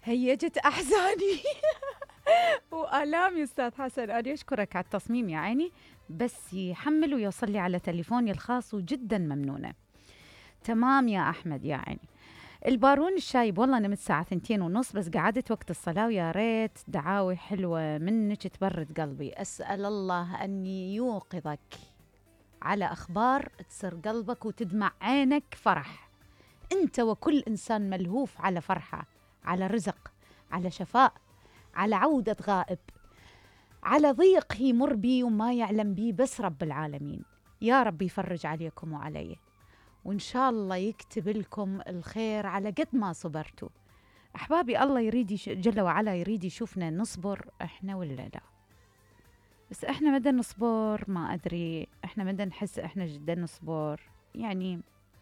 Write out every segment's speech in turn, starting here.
هيجت أحزاني وآلامي. أستاذ حسن أنا أشكرك على التصميم يا عيني، بس يحمل ويوصل لي على تليفوني الخاص وجدا ممنونة. تمام يا أحمد يا عيني. البارون الشايب، والله نمت الساعة 2:30 بس قعدت وقت الصلاة، ويا ريت دعاوي حلوة منك تبرد قلبي. أسأل الله أن يوقظك على أخبار تسر قلبك وتدمع عينك فرح. أنت وكل إنسان ملهوف على فرحة، على رزق، على شفاء، على عودة غائب، على ضيق يمر بي وما يعلم بي بس رب العالمين. يا رب يفرج عليكم وعلي، وإن شاء الله يكتب لكم الخير على قد ما صبرتوا. أحبابي الله يريد جل وعلا يريد يشوفنا نصبر إحنا ولا لا، بس إحنا مدى نصبر ما أدري، إحنا مدى نحس إحنا جدا نصبر. يعني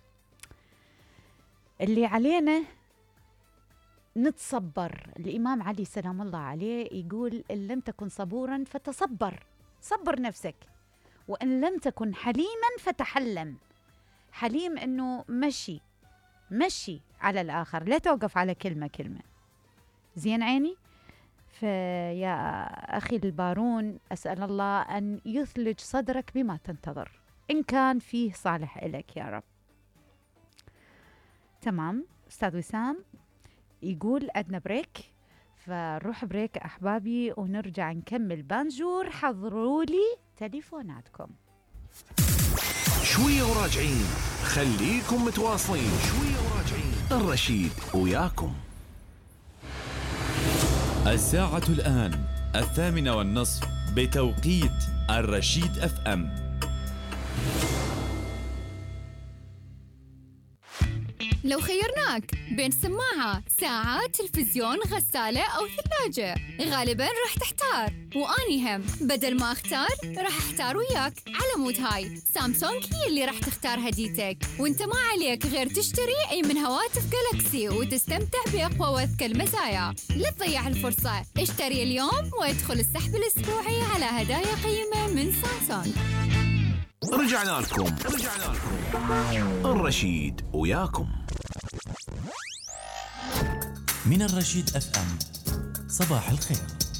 اللي علينا نتصبر. الإمام علي سلام الله عليه يقول إن لم تكن صبورا فتصبر، صبر نفسك. وإن لم تكن حليما فتحلم. حليم إنه مشي على الآخر، لا توقف على كلمة زين عيني. فيا أخي البارون أسأل الله أن يثلج صدرك بما تنتظر، إن كان فيه صالح إليك يا رب. تمام. أستاذ وسام يقول أدنى بريك، فنروح بريك أحبابي ونرجع نكمل بانجور. حضروا لي تليفوناتكم شوية وراجعين، خليكم متواصلين. شوية وراجعين، الرشيد وياكم. الساعة الآن 8:30 بتوقيت الرشيد FM. لو خيرناك بين سماعة، ساعة، تلفزيون، غسالة أو ثلاجة، غالباً راح تحتار. وأني هم بدل ما أختار راح أحتار وياك. على مود هاي سامسونج هي اللي راح تختار هديتك، وانت ما عليك غير تشتري أي من هواتف جالاكسي وتستمتع بأقوى وأذكى المزايا. لا تضيع الفرصة، اشتري اليوم وادخل السحب الأسبوعي على هدايا قيمة من سامسونج. رجعنا لكم الرشيد وياكم. من الرشيد FM، صباح الخير.